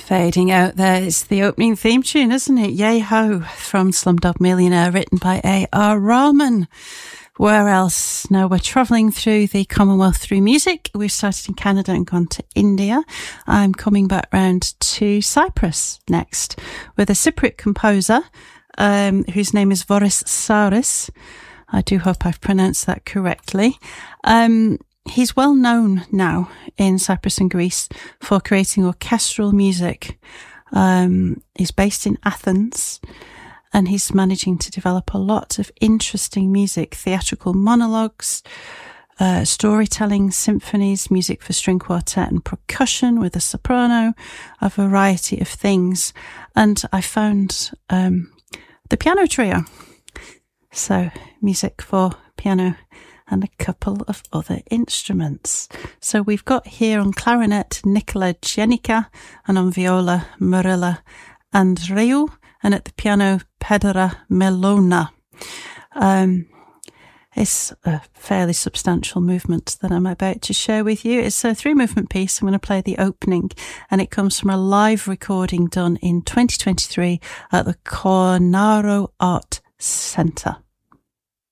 Fading out there. It's the opening theme tune, isn't it? Yay Ho from Slumdog Millionaire, written by A.R. Rahman. Where else? Now we're travelling through the Commonwealth through music. We've started in Canada and gone to India. I'm coming back round to Cyprus next with a Cypriot composer whose name is Voris Saris. I do hope I've pronounced that correctly. He's well known now in Cyprus and Greece for creating orchestral music. He's based in Athens, and he's managing to develop a lot of interesting music, theatrical monologues, storytelling, symphonies, music for string quartet and percussion with a soprano, a variety of things. And I found the piano trio. So music for piano and a couple of other instruments. So we've got here on clarinet Nicola Jenica, and on viola Marilla Andreu, and at the piano Pedra Melona. It's a fairly substantial movement that I'm about to share with you. It's a 3-movement piece. I'm going to play the opening, and it comes from a live recording done in 2023 at the Cornaro Art Centre.